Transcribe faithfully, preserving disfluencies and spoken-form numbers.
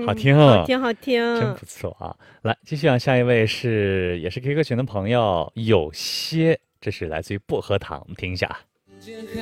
好嗯， 听， 好听好听。 真不错啊！来，继续啊，下一位是也是 Q Q 群的朋友，有些这是来自于薄荷糖，听一下。